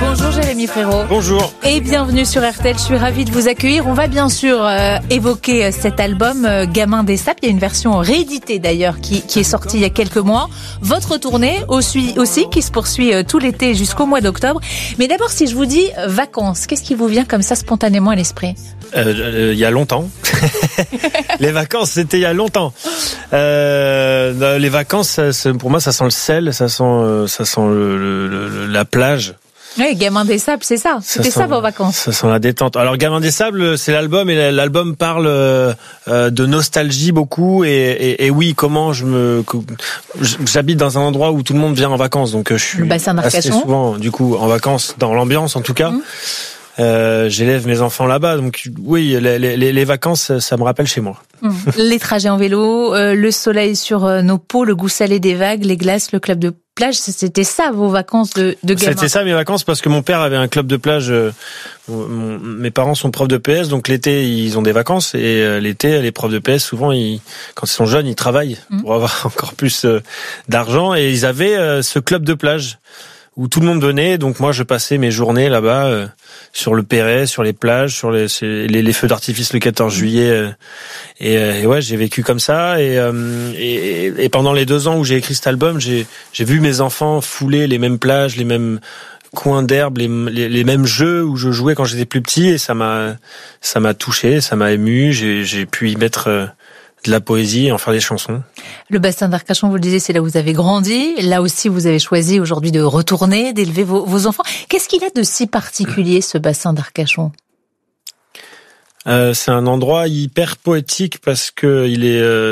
Bonjour Jérémy Frérot. Bonjour. Et bienvenue sur RTL, je suis ravie de vous accueillir. On va bien sûr évoquer cet album Gamin des Sables. Il y a une version rééditée d'ailleurs qui est sortie il y a quelques mois. Votre tournée aussi qui se poursuit tout l'été jusqu'au mois d'octobre. Mais d'abord, si je vous dis vacances, qu'est-ce qui vous vient comme ça spontanément à l'esprit ? Il y a longtemps. Les vacances, c'était il y a longtemps. Les vacances, pour moi, ça sent le sel, ça sent la plage. Oui, Gamin des Sables, c'est ça. C'était ça vos vacances. Ça sent la détente. Alors, Gamin des Sables, c'est l'album, et l'album parle de nostalgie beaucoup. Et oui, comment j'habite dans un endroit où tout le monde vient en vacances, donc je suis assez souvent, du coup, en vacances, dans l'ambiance en tout cas. J'élève mes enfants là-bas, donc oui, les vacances, ça me rappelle chez moi. Les trajets en vélo, le soleil sur nos peaux, le goût salé des vagues, les glaces, le club de plage, c'était ça vos vacances de gamin? C'était ça mes vacances, parce que mon père avait un club de plage. Mes parents sont profs de PS, donc l'été ils ont des vacances, et l'été les profs de PS souvent quand ils sont jeunes ils travaillent pour avoir encore plus d'argent, et ils avaient ce club de plage où tout le monde venait, donc moi je passais mes journées là-bas sur le Perret, sur les plages, sur les feux d'artifice le 14 juillet, et ouais, j'ai vécu comme ça, et pendant les 2 ans où j'ai écrit cet album, j'ai vu mes enfants fouler les mêmes plages, les mêmes coins d'herbe, les mêmes jeux où je jouais quand j'étais plus petit, et ça m'a touché, ça m'a ému, j'ai pu y mettre de la poésie et en faire des chansons. Le bassin d'Arcachon, vous le disiez, c'est là où vous avez grandi. Là aussi, vous avez choisi aujourd'hui de retourner, d'élever vos enfants. Qu'est-ce qu'il a de si particulier, ce bassin d'Arcachon ? C'est un endroit hyper poétique parce que il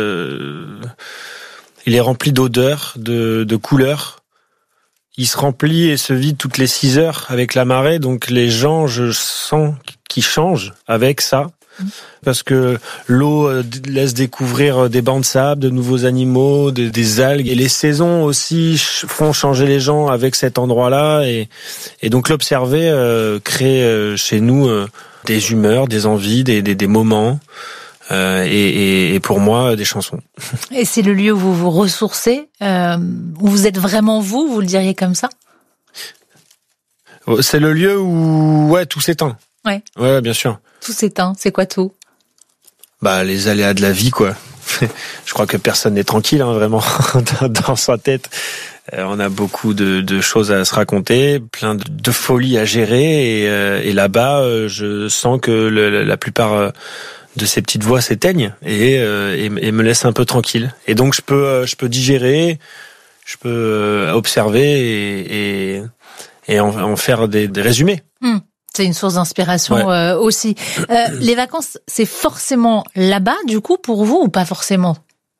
est rempli d'odeurs, de couleurs. Il se remplit et se vide toutes les 6 heures avec la marée. Donc les gens, je sens qu'ils changent avec ça. Parce que l'eau laisse découvrir des bancs de sable, de nouveaux animaux, des algues, et les saisons aussi font changer les gens avec cet endroit-là, et donc l'observer crée chez nous des humeurs, des envies, des moments, et pour moi des chansons. Et c'est le lieu où vous vous ressourcez, où vous êtes vraiment vous le diriez comme ça ? C'est le lieu où tout s'éteint. Ouais, bien sûr. Tout s'éteint, c'est quoi tout ? Les aléas de la vie, quoi. Je crois que personne n'est tranquille, vraiment, dans sa tête. On a beaucoup de choses à se raconter, plein de folies à gérer, et là-bas, je sens que la plupart de ces petites voix s'éteignent et me laissent un peu tranquille. Et donc je peux digérer, je peux observer et en faire des résumés. C'est une source d'inspiration aussi. Les vacances, c'est forcément là-bas, du coup, pour vous, ou pas forcément ?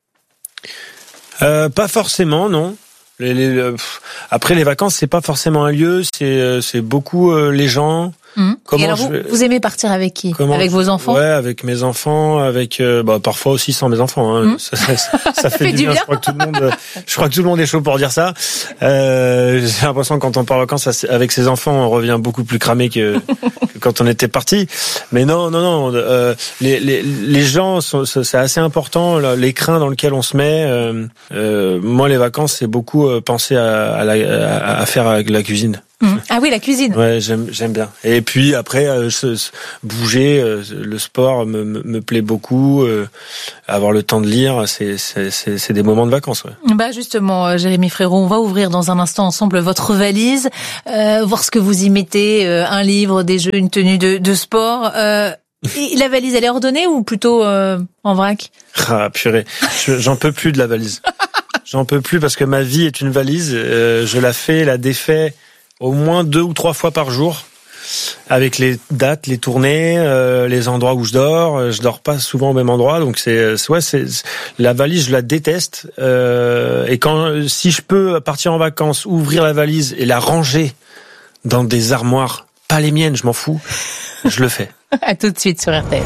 Pas forcément, non. Après, les vacances, c'est pas forcément un lieu, c'est beaucoup les gens. Et alors vous aimez partir avec qui ? Avec vos enfants ? Ouais, avec mes enfants, avec parfois aussi sans mes enfants. Ça fait du bien. Je crois que tout le monde est chaud pour dire ça. J'ai l'impression que quand on part en vacances avec ses enfants, on revient beaucoup plus cramé que quand on était parti. Mais non. Les gens, c'est assez important. L'écrin dans lequel on se met. Moi, les vacances, c'est beaucoup penser à faire avec la cuisine. Ah oui, la cuisine. Ouais, j'aime bien. Et puis après, bouger, le sport me plaît beaucoup. Avoir le temps de lire, c'est des moments de vacances. Ouais. Justement, Jérémy Frérot, on va ouvrir dans un instant ensemble votre valise, voir ce que vous y mettez, un livre, des jeux, une tenue de sport. Et la valise, elle est ordonnée ou plutôt en vrac ? Ah purée, j'en peux plus de la valise. J'en peux plus parce que ma vie est une valise. Je la défais au moins 2 ou 3 fois par jour, avec les dates, les tournées, les endroits où je dors pas souvent au même endroit, donc c'est la valise, je la déteste, et si je peux partir en vacances, ouvrir la valise et la ranger dans des armoires, pas les miennes, je m'en fous, je le fais. À tout de suite sur RTL.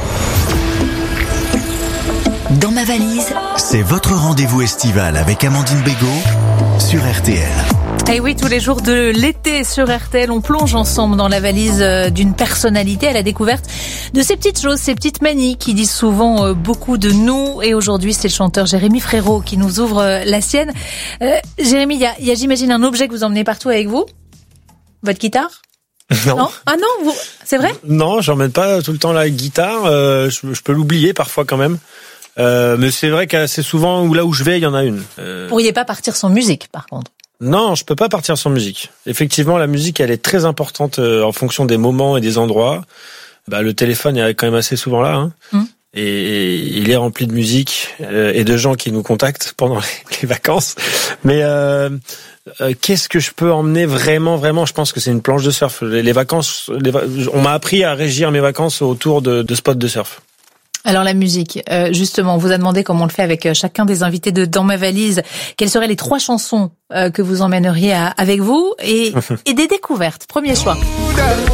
Dans ma valise, c'est votre rendez-vous estival avec Amandine Bégaud sur RTL. Et oui, tous les jours de l'été sur RTL, on plonge ensemble dans la valise d'une personnalité à la découverte de ces petites choses, ces petites manies qui disent souvent beaucoup de nous. Et aujourd'hui, c'est le chanteur Jérémy Frérot qui nous ouvre la sienne. Jérémy, il y a j'imagine un objet que vous emmenez partout avec vous. Votre guitare ? Non. Ah non, c'est vrai? Non, j'emmène pas tout le temps la guitare. Je peux l'oublier parfois quand même. Mais c'est vrai qu'assez souvent, où là où je vais, il y en a une. Vous pourriez pas partir sans musique, par contre? Non, je peux pas partir sans musique. Effectivement, la musique, elle est très importante en fonction des moments et des endroits. Le téléphone est quand même assez souvent là, hein. Et il est rempli de musique et de gens qui nous contactent pendant les vacances. Mais qu'est-ce que je peux emmener vraiment? Je pense que c'est une planche de surf. Les vacances, on m'a appris à régir mes vacances autour de spots de surf. Alors la musique, justement, on vous a demandé, comme on le fait avec chacun des invités de Dans ma valise, quelles seraient les 3 chansons que vous emmèneriez avec vous et des découvertes. Premier choix.